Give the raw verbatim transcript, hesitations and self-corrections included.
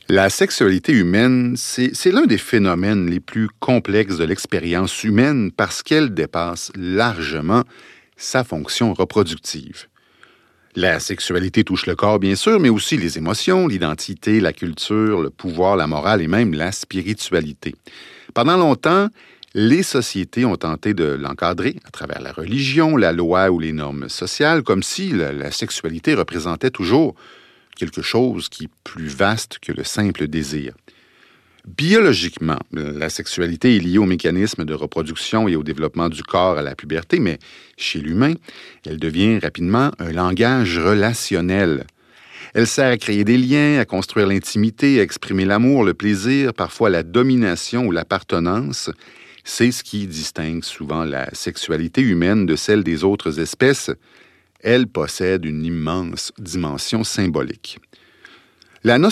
La sexualité humaine, c'est, c'est l'un des phénomènes les plus complexes de l'expérience humaine parce qu'elle dépasse largement sa fonction reproductive. La sexualité touche le corps, bien sûr, mais aussi les émotions, l'identité, la culture, le pouvoir, la morale et même la spiritualité. Pendant longtemps, les sociétés ont tenté de l'encadrer à travers la religion, la loi ou les normes sociales, comme si la, la sexualité représentait toujours quelque chose qui est plus vaste que le simple désir. Biologiquement, la sexualité est liée au mécanisme de reproduction et au développement du corps à la puberté, mais chez l'humain, elle devient rapidement un langage relationnel. Elle sert à créer des liens, à construire l'intimité, à exprimer l'amour, le plaisir, parfois la domination ou l'appartenance. C'est ce qui distingue souvent la sexualité humaine de celle des autres espèces. Elle possède une immense dimension symbolique. La